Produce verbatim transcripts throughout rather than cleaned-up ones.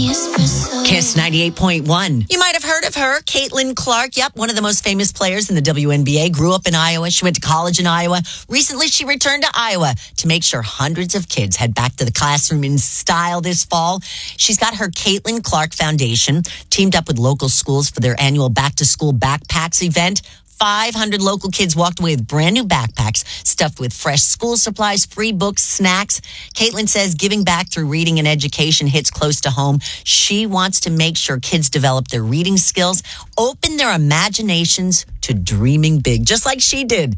Kiss ninety-eight point one. You might have heard of her, Caitlin Clark. Yep, one of the most famous players in the W N B A. Grew up in Iowa. She went to college in Iowa. Recently, she returned to Iowa to make sure hundreds of kids head back to the classroom in style this fall. She's got her Caitlin Clark Foundation teamed up with local schools for their annual back-to-school backpacks event. five hundred local kids walked away with brand new backpacks stuffed with fresh school supplies, free books, snacks. Caitlin says giving back through reading and education hits close to home. She wants to make sure kids develop their reading skills, open their imaginations to dreaming big, just like she did.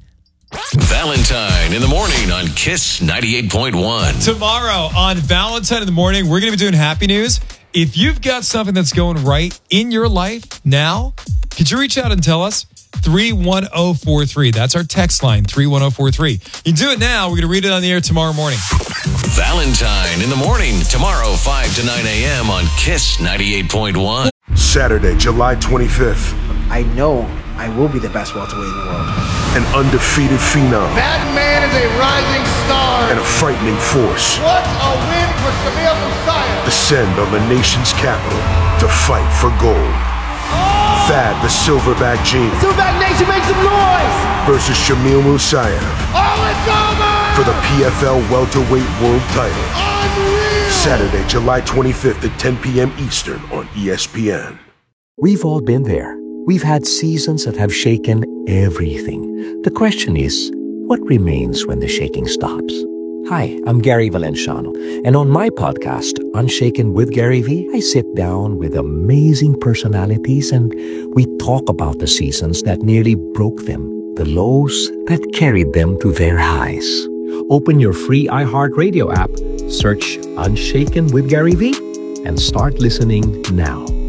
Valentine in the morning on Kiss ninety-eight point one. Tomorrow on Valentine in the morning, we're going to be doing happy news. If you've got something that's going right in your life now, could you reach out and tell us? three one zero four three. That's our text line, three one zero four three. You do it now. We're going to read it on the air tomorrow morning. Valentine in the morning, tomorrow, five to nine a.m. on Kiss ninety-eight point one. Saturday, July twenty-fifth. I know I will be the best welterweight in the world. An undefeated phenom. That man is a rising star. And a frightening force. What a win for Shamil Musayev. Descend on the nation's capital to fight for gold. Oh! Thad the Silverback Gene. Silverback Nation, make some noise! Versus Shamil Musayev. Oh, it's over! For the P F L welterweight world title. Unreal! Saturday, July twenty-fifth at ten p.m. Eastern on E S P N. We've all been there. We've had seasons that have shaken everything. The question is, what remains when the shaking stops? Hi, I'm Gary Valenciano, and on my podcast, Unshaken with Gary V, I sit down with amazing personalities and we talk about the seasons that nearly broke them, the lows that carried them to their highs. Open your free iHeartRadio app, search Unshaken with Gary V, and start listening now.